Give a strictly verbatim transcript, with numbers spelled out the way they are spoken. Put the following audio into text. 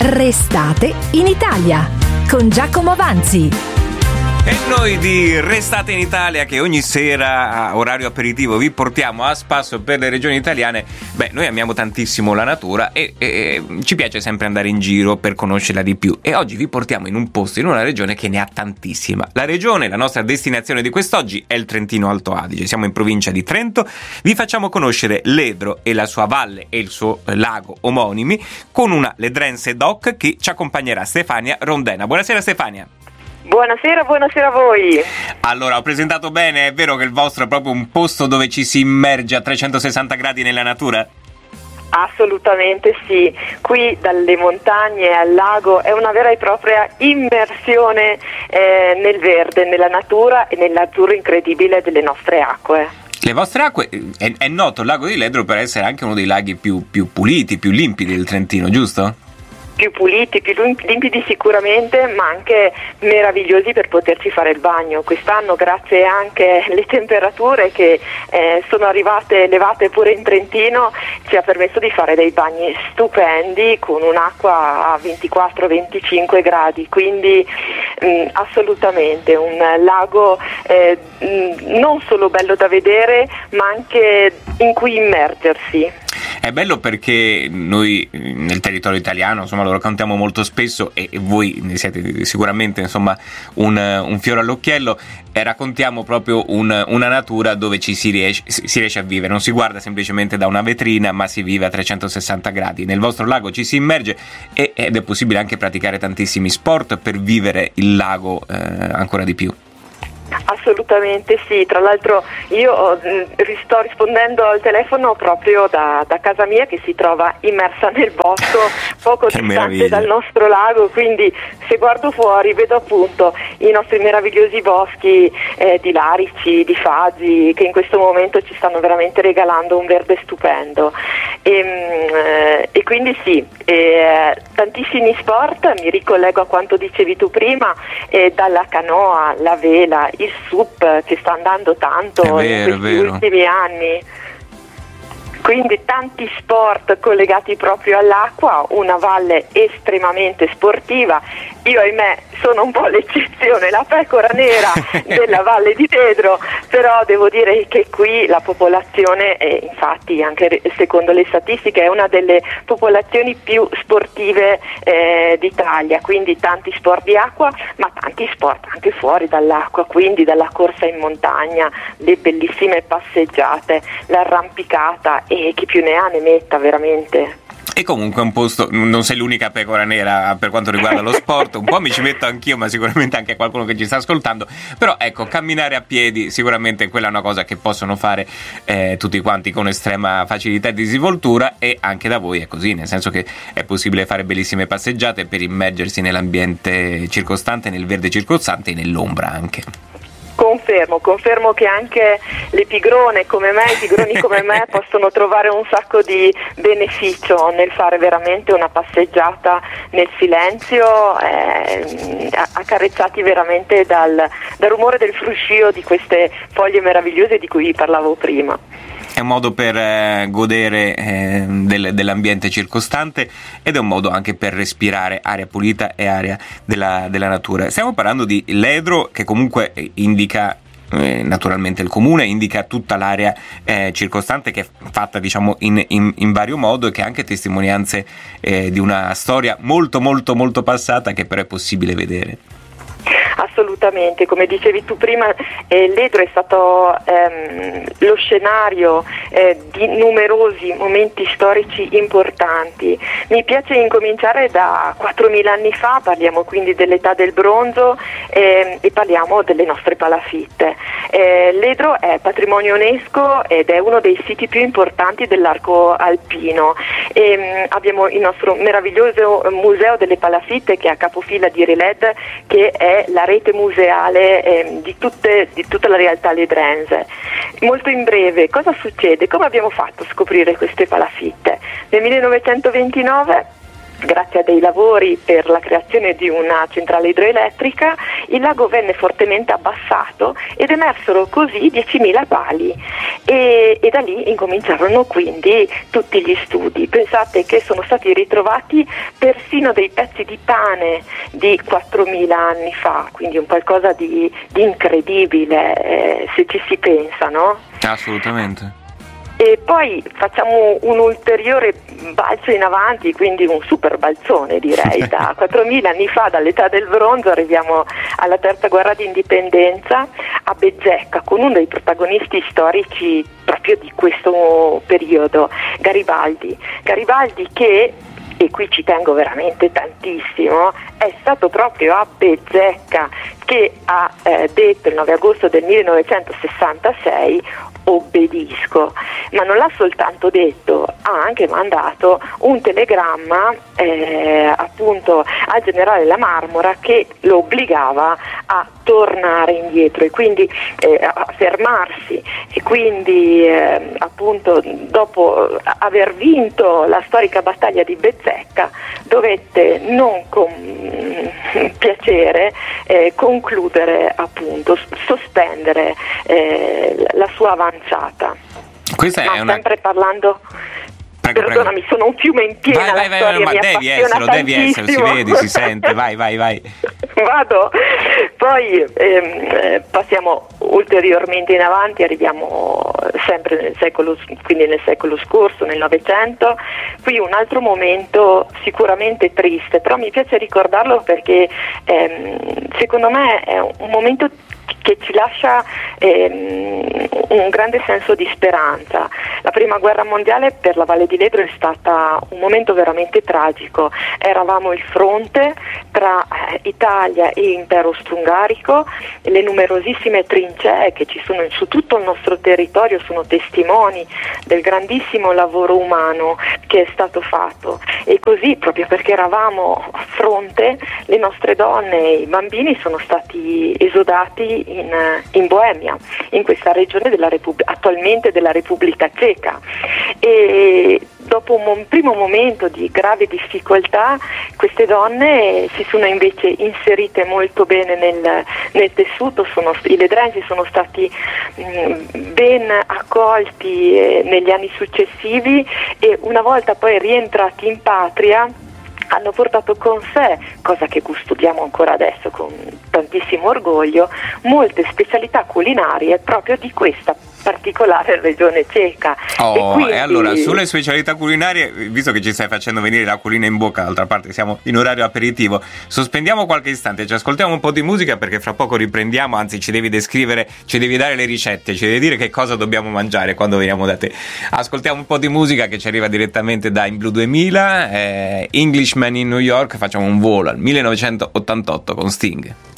Restate in Italia con Giacomo Vanzi. E noi di Restate in Italia, che ogni sera a orario aperitivo vi portiamo a spasso per le regioni italiane. Beh, noi amiamo tantissimo la natura e, e ci piace sempre andare in giro per conoscerla di più. E oggi vi portiamo in un posto, in una regione che ne ha tantissima. La regione, la nostra destinazione di quest'oggi è il Trentino Alto Adige. Siamo in provincia di Trento. Vi facciamo conoscere Ledro e la sua valle e il suo lago omonimi con una ledrense doc che ci accompagnerà, Stefania Rondena. Buonasera Stefania. Buonasera, buonasera a voi. Allora, ho presentato bene, è vero che il vostro è proprio un posto dove ci si immerge a trecentosessanta gradi nella natura? Assolutamente sì, qui dalle montagne al lago è una vera e propria immersione eh, nel verde, nella natura e nell'azzurro incredibile delle nostre acque. Le vostre acque, è, è noto il lago di Ledro per essere anche uno dei laghi più, più puliti, più limpidi del Trentino, giusto? Più puliti, più limpidi sicuramente, ma anche meravigliosi per poterci fare il bagno. Quest'anno, grazie anche alle temperature che eh, sono arrivate elevate pure in Trentino, ci ha permesso di fare dei bagni stupendi con un'acqua a ventiquattro venticinque gradi, quindi mh, assolutamente un lago eh, mh, non solo bello da vedere, ma anche in cui immergersi. È bello perché noi nel territorio italiano, insomma, lo raccontiamo molto spesso e voi ne siete sicuramente, insomma, un, un fiore all'occhiello, e raccontiamo proprio un, una natura dove ci si riesce, si riesce a vivere, non si guarda semplicemente da una vetrina, ma si vive a trecentosessanta gradi. Nel vostro lago ci si immerge e, ed è possibile anche praticare tantissimi sport per vivere il lago eh, ancora di più. Assolutamente sì, tra l'altro io sto rispondendo al telefono proprio da, da casa mia, che si trova immersa nel bosco poco distante dal nostro lago, quindi se guardo fuori vedo appunto i nostri meravigliosi boschi eh, di larici, di faggi, che in questo momento ci stanno veramente regalando un verde stupendo e, eh, e quindi sì, eh, tantissimi sport, mi ricollego a quanto dicevi tu prima, eh, dalla canoa, la vela, il sup che sta andando tanto vero, in questi ultimi anni, quindi tanti sport collegati proprio all'acqua, una valle estremamente sportiva. Io ahimè sono un po' l'eccezione, la pecora nera della Valle di Ledro, però devo dire che qui la popolazione, è, infatti anche secondo le statistiche, è una delle popolazioni più sportive eh, d'Italia, quindi tanti sport di acqua, ma tanti sport anche fuori dall'acqua, quindi dalla corsa in montagna, le bellissime passeggiate, l'arrampicata, e chi più ne ha ne metta veramente. E comunque è un posto, non sei l'unica pecora nera per quanto riguarda lo sport, un po' mi ci metto anch'io, ma sicuramente anche qualcuno che ci sta ascoltando, però ecco, camminare a piedi sicuramente quella è una cosa che possono fare eh, tutti quanti con estrema facilità e disinvoltura, e anche da voi è così, nel senso che è possibile fare bellissime passeggiate per immergersi nell'ambiente circostante, nel verde circostante e nell'ombra anche. Confermo, confermo che anche le pigrone come me, i pigroni come me possono trovare un sacco di beneficio nel fare veramente una passeggiata nel silenzio, eh, accarezzati veramente dal, dal rumore del fruscio di queste foglie meravigliose di cui vi parlavo prima. È un modo per eh, godere eh, del, dell'ambiente circostante, ed è un modo anche per respirare aria pulita e aria della, della natura. Stiamo parlando di Ledro, che comunque indica eh, naturalmente il comune, indica tutta l'area eh, circostante, che è fatta diciamo in, in, in vario modo, e che ha anche testimonianze eh, di una storia molto molto molto passata, che però è possibile vedere. Assolutamente, come dicevi tu prima, eh, Ledro è stato ehm, lo scenario eh, di numerosi momenti storici importanti. Mi piace incominciare da quattromila anni fa, parliamo quindi dell'età del bronzo eh, e parliamo delle nostre palafitte. Eh, Ledro è patrimonio UNESCO ed è uno dei siti più importanti dell'arco alpino. E, mh, abbiamo il nostro meraviglioso museo delle palafitte, che è a capofila di Reled, che è la rete museale eh, di, tutte, di tutta la realtà ledrense. Molto in breve, cosa succede? Come abbiamo fatto a scoprire queste palafitte? Nel millenovecentoventinove grazie a dei lavori per la creazione di una centrale idroelettrica, il lago venne fortemente abbassato ed emersero così diecimila pali e, e da lì incominciarono quindi tutti gli studi. Pensate che sono stati ritrovati persino dei pezzi di pane di quattromila anni fa, quindi un qualcosa di, di incredibile, eh, se ci si pensa, no? Assolutamente. E poi facciamo un ulteriore balzo in avanti, quindi un super balzone direi, da quattromila anni fa, dall'età del bronzo, arriviamo alla terza guerra d'indipendenza a Bezzecca con uno dei protagonisti storici proprio di questo periodo, Garibaldi. Garibaldi che, e qui ci tengo veramente tantissimo, è stato proprio a Bezzecca che ha eh, detto il nove agosto del millenovecentosessantasei obbedisco, ma non l'ha soltanto detto, ha anche mandato un telegramma eh, appunto al generale La Marmora che lo obbligava a tornare indietro e quindi eh, a fermarsi, e quindi eh, appunto dopo aver vinto la storica battaglia di Bezzecca dovette non con piacere eh, concludere, appunto sospendere eh, la sua avanzata. Questa ma è una... sempre parlando Prego, perdonami, prego. sono un fiume in piena, vai, vai, vai, ma devi essere, devi essere, si vede, si sente, vai, vai, vai. Vado, poi ehm, passiamo ulteriormente in avanti, arriviamo sempre nel secolo, quindi nel secolo scorso, nel Novecento. Qui un altro momento sicuramente triste, però mi piace ricordarlo perché ehm, secondo me è un momento che ci lascia ehm, un grande senso di speranza. La prima guerra mondiale per la Valle di Ledro è stata un momento veramente tragico. Eravamo il fronte tra eh, Italia e Impero Austro-Ungarico, le numerosissime trincee che ci sono su tutto il nostro territorio sono testimoni del grandissimo lavoro umano che è stato fatto, e così proprio perché eravamo a fronte le nostre donne e i bambini sono stati esodati in, in Boemia, in questa regione della Repub- attualmente della Repubblica Ceca, e dopo un mo- primo momento di grave difficoltà queste donne si sono invece inserite molto bene nel, nel tessuto, sono, i ledrensi sono stati mh, ben accolti eh, negli anni successivi, e una volta poi rientrati in patria hanno portato con sé, cosa che custodiamo ancora adesso con tantissimo orgoglio, molte specialità culinarie proprio di questa particolare regione ceca. Oh, e, quindi... e allora sulle specialità culinarie, visto che ci stai facendo venire l'acquolina in bocca, d'altra parte siamo in orario aperitivo, sospendiamo qualche istante, ci ascoltiamo un po' di musica perché fra poco riprendiamo, anzi ci devi descrivere, ci devi dare le ricette, ci devi dire che cosa dobbiamo mangiare quando veniamo da te. Ascoltiamo un po' di musica che ci arriva direttamente da In Blue duemila, eh, Englishman in New York, facciamo un volo al millenovecentottantotto con Sting.